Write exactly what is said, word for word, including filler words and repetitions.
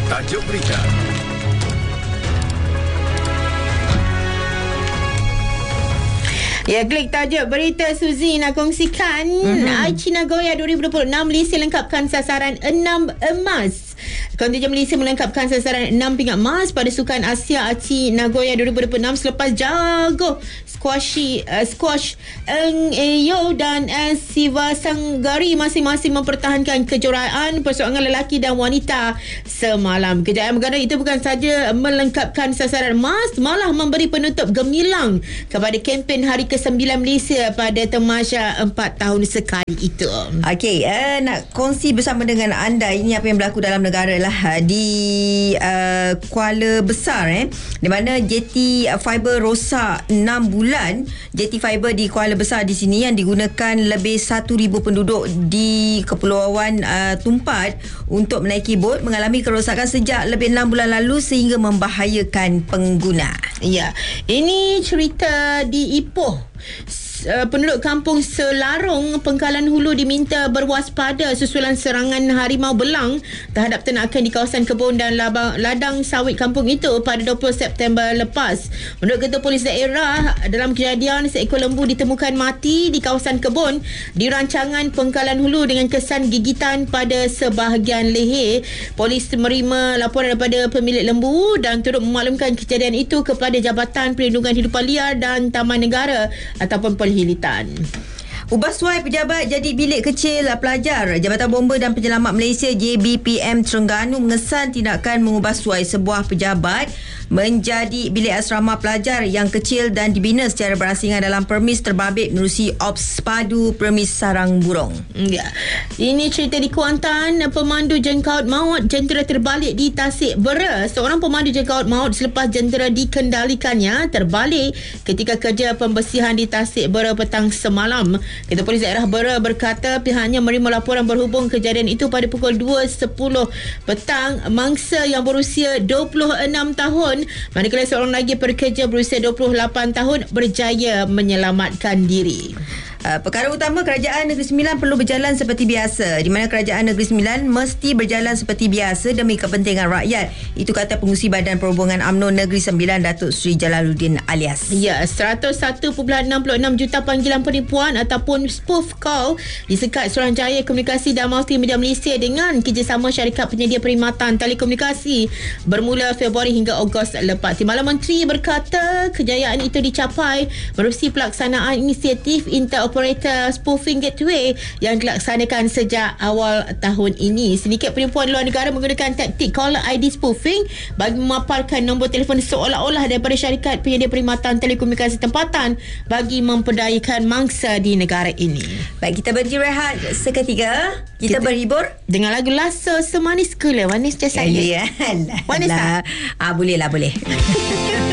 Tajuk berita. Ya, klik tajuk berita Suzy nak kongsikan. Mm-hmm. Aichi Nagoya dua ribu dua puluh enam Malaysia lengkapkan sasaran enam emas. Kontingen Malaysia melengkapkan sasaran enam pingat emas pada Sukan Asia Aichi Nagoya dua ribu dua puluh enam selepas jago squashi, uh, squash Eng Eyo dan uh, Siva Sanggari masing-masing mempertahankan kejuaraan perseorangan lelaki dan wanita semalam. Kejayaan berganda itu bukan saja melengkapkan sasaran emas, malah memberi penutup gemilang kepada kempen Hari Kesembilan Malaysia pada Temasya empat tahun sekali itu. Okey, uh, nak kongsi bersama dengan anda ini apa yang berlaku dalam negara lah di uh, Kuala Besar eh di mana jeti fiber rosak enam bulan. Jeti fiber di Kuala Besar di sini yang digunakan lebih satu ribu penduduk di Kepulauan uh, Tumpat untuk menaiki bot mengalami kerosakan sejak lebih enam bulan lalu sehingga membahayakan pengguna. Ya, ini cerita di Ipoh. Uh, penduduk kampung Selarong, Pengkalan Hulu diminta berwaspada susulan serangan harimau belang terhadap ternakan di kawasan kebun dan labang, ladang sawit kampung itu pada dua puluh September lepas. Menurut Ketua Polis Daerah, dalam kejadian seekor lembu ditemukan mati di kawasan kebun di rancangan Pengkalan Hulu dengan kesan gigitan pada sebahagian leher. Polis menerima laporan daripada pemilik lembu dan turut memaklumkan kejadian itu kepada Jabatan Perlindungan Hidupan Liar dan Taman Negara ataupun Perhilitan. Ubah suai pejabat jadi bilik kecil pelajar. Jabatan Bomba dan Penyelamat Malaysia J B P M Terengganu mengesan tindakan mengubah suai sebuah pejabat menjadi bilik asrama pelajar yang kecil dan dibina secara berasingan dalam permis terbabit menerusi Ops Padu Permis Sarang Burung. Ya. Ini cerita di Kuantan, pemandu jengkaut maut jentera terbalik di Tasik Bera. Seorang pemandu jengkaut maut selepas jentera dikendalikannya terbalik ketika kerja pembersihan di Tasik Bera petang semalam. Ketua Polis Daerah Bera berkata pihaknya menerima laporan berhubung kejadian itu pada pukul dua sepuluh petang. Mangsa yang berusia dua puluh enam tahun manakala seorang lagi pekerja berusia dua puluh lapan tahun berjaya menyelamatkan diri. Uh, perkara utama, Kerajaan Negeri Sembilan perlu berjalan seperti biasa, di mana Kerajaan Negeri Sembilan mesti berjalan seperti biasa demi kepentingan rakyat. Itu kata Pengurusi Badan Perhubungan U M N O Negeri Sembilan, Datuk Seri Jalaluddin Alias. Ya, seratus satu perpuluhan enam enam juta panggilan penipuan ataupun spoof call disekat Suruhanjaya Komunikasi dan Multimedia Malaysia dengan kerjasama syarikat penyedia perkhidmatan telekomunikasi bermula Februari hingga Ogos lepas. Timbalan Menteri berkata kejayaan itu dicapai menerusi pelaksanaan inisiatif Inter Operator Spoofing Gateway yang dilaksanakan sejak awal tahun ini. Sedikit penipuan luar negara menggunakan taktik caller I D spoofing bagi memaparkan nombor telefon seolah-olah daripada syarikat penyedia perkhidmatan telekomunikasi tempatan bagi memperdayakan mangsa di negara ini. Baik, kita berhenti rehat seketika. Kita, kita berhibur dengan lagu Lasso Semanis Gula. Manis je saya. Ya, ya. Manis tak? Ah, boleh lah, boleh.